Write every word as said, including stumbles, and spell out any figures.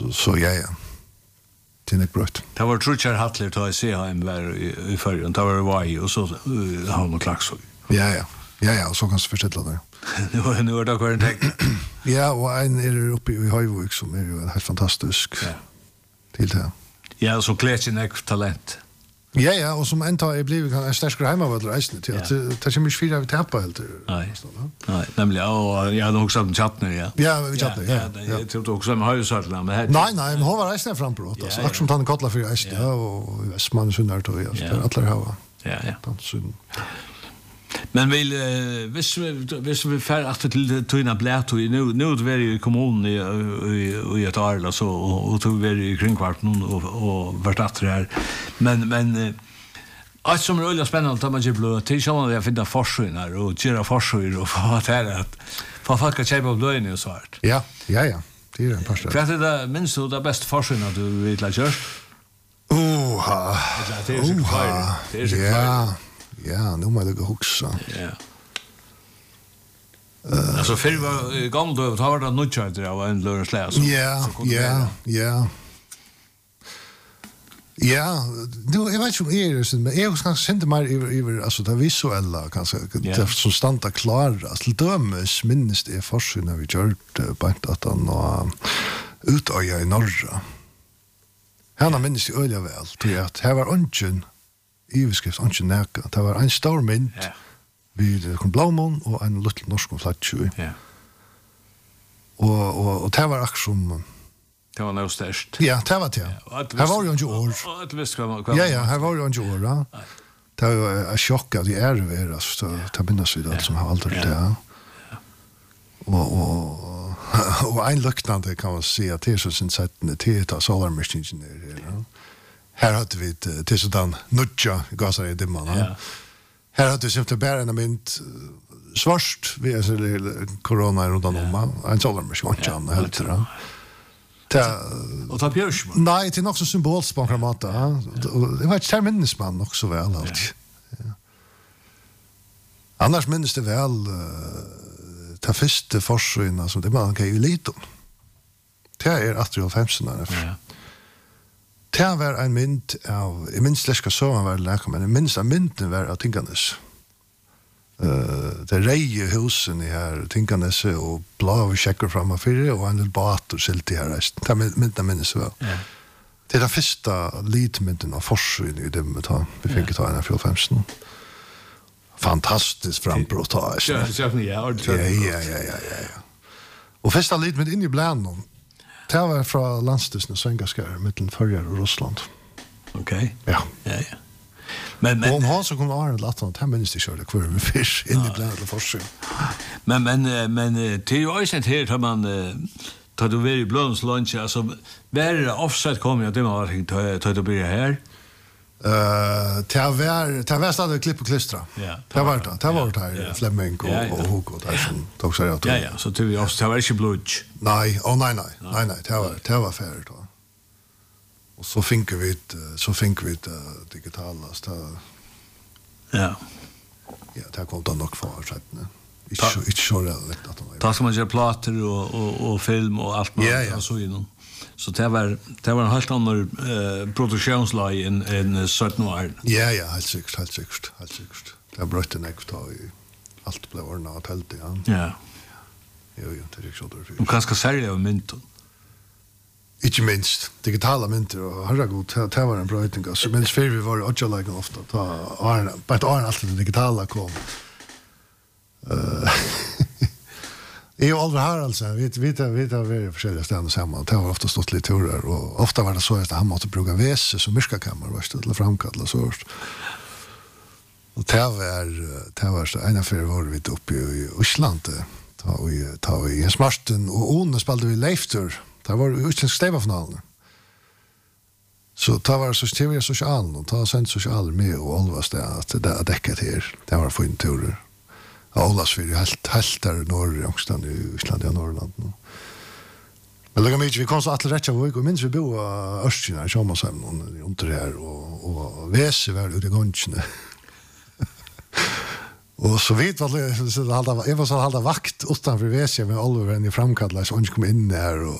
så, så ja, ja. Det är inte bra. Det var Trutcher Hattler till att se hem var i förrjun. Det var Vai och så han och Klaxo. Ja, ja. Ja, ja, och så kan du förställa det. Nu nu är det kvar en tecken. Ja, och en är uppe i Höjvik som är ju helt fantastisk. Ja. Till det. Ja, så klätsin ek talent. Ja, ja, och som ända är blivit en starkare hemmavårdare resten till att det kommer fyra vi tappa helt. Nej. Nej, nämligen och jag hade också en chattner, ja. Ja, vi chattner, ja. Jag tror också med höjsartlarna med här. Nej, nej, men hon var resten frambrott alltså. Action han kallar för resten, ja, och Westman sunnar då ja. Alla har. Ja, ja. Dansun. Men vill vis vis vi fär att till Tuna Bläto nu nu det var ju kommunen i i ett år så och tog vi i kringkvarten och och vart att det här. Men men allt som är väldigt spännande att man ju blå till så man jag finna forskningar och göra forskningar och vad det är att för folk att köpa blöjning och så här. Ja, ja, ja. Det är en par stycken. För det är minst så det bästa forskningar du vill lära dig. Oha. Det är så kvar. Det är så kvar. Ja, nu må jeg lukke huksa. Ja. Uh, altså, før var gammel døv, da var det nødkjøyder av en lørenslea. Ja, ja, ja. Ja, nu, jeg vet ikke om jeg er, men jeg har kanskje sendt meg over, altså, det visuelle, kanskje, det som standa klare. Til dømes minnes det forsyn vi gjørte, bant at han var utøya i Norra. Henne minnes det øyla vel, tror jeg, at her var ønsken, iveskrift, ikke næka. Det var en stor mynd, ja. Vi kom blåmån og en liten norsk flatsju. Ja. Og, og, og det var akkurat som... Det var noe størst. Ja, det var det. Ja. Her var jo ikke år. Og et visst hva... Ja, ja, her var jo ikke år, ja. Det var jo en sjokk av de ære ved, altså. Det minnes vi det, som har aldri det, ja. Og, og, og en løknande kan man si at det er så sin settende til å ta solarmeskingenier, ja. Här hade vi till sådan nutja gasar i dimman. Ja. Här hade vi simpelthen bara en mynd svart vi är så corona runt om en solarmaskin kan helt det. Ta och ta björs. Nej, det är också symboliskt på kramat. Det var ett terminus man också väl allt. Ja. Annars minns det väl ta första forsyn alltså det man kan ju lite. Det är åttiofem-sena. Ja. Det var en mynd av, jeg minns det skal så han var lækker, men jeg minns av mynden var av Tinganes. Uh, det reie husen i her Tinganes og blå kjekker frem og fyrre, og en lille bat og silt i her resten. Det er mynden minnes vel. Ja. Det er den første lidmynden av forsyn i det vi tar. Vi fikk ta en av fjortfemsen. Fantastisk frambrott. Ja, ja, ja, ja, ja, ja. Og første lidmynd inn i blænden, det var fra landstyrelsen Svengaskar, mittlen Förjar och Russland. Okej. Okay. Ja. Ja, ja. Men, men, och om han så kom Arne Latten, att han minns det körde kvar med fisk in i bland och forsyn. Men, men, men det är ju också här tar man tar du ver i Blöns lunch, alltså var det offside kommer jag det man har tar du börja här. Eh, det var det var stadigt klipp och klistra. Ja. Det var det. Det var det här Flemming och och Hugo där som tog sig åt. Ja, ja, så det vi också det var inte blod. Nej, oh nej nej. Nej nej, det var det var färdigt då. Och så fick vi så fick vi det digitala så ja. Ja, det kom då nog för så att inte inte så rätt att ta ska man göra plattor och och och film och allt man ja, ja. så innan. Så det var det var en helt annan eh produktionslag än en certain var. Ja, ja, helt säkert, helt säkert, helt säkert. Det bröt en ekta i allt blev ordnat helt igen. Ja. Jo, jo, det är så där. Du kan ska sälja mynten. Inte minst digitala mynter och herregud, det var en brötning. Alltså, men för vi var också like ofta ta Arne, but Arne allt det digitala kom. Eh Jag är aldrig här alltså. Vi vet vet har väldigt olika ställen samman. Det har ofta stått lite turer och ofta var det så att han måste bruka väse som mörkarkammare var det till framkalla så. Och det var det var så en affär var vi uppe i Island. Ta vi ta vi i Smarten och One spelade vi Leiftur. Det var ju inte stävfinalen. Så ta var så T V social och ta sen social med och allvas det att det täcker här. Det var för turer. Allas för helt helt där norr i Ångstan i Island och Norrland. Men lägga mig vi kom så att rätta vi går minst vi bo i Östjylland så man sen under här och och väse var ute i gången. Och så vet vad det så hade jag var så hade vakt utanför väse med allvar i framkallas och inte kom in där och